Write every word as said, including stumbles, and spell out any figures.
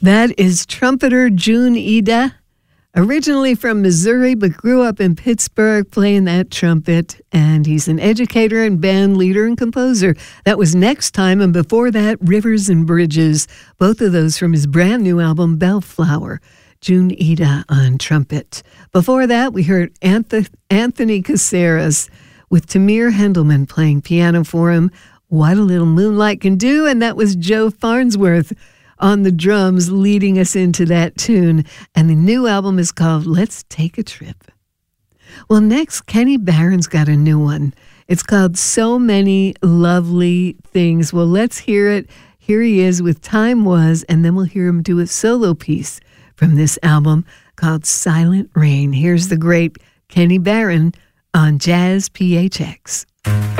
That is trumpeter June Ida, originally from Missouri, but grew up in Pittsburgh playing that trumpet. And he's an educator and band leader and composer. That was Next Time. And before that, Rivers and Bridges, both of those from his brand new album, Bellflower. June Ida on trumpet. Before that, we heard Anth- Anthony Caceres with Tamir Hendelman playing piano for him. What a Little Moonlight Can Do. And that was Joe Farnsworth on the drums leading us into that tune. And the new album is called Let's Take a Trip. Well, next, Kenny Barron's got a new one. It's called So Many Lovely Things. Well, let's hear it. Here he is with Time Was, and then we'll hear him do a solo piece from this album called Silent Rain. Here's the great Kenny Barron on Jazz P H X.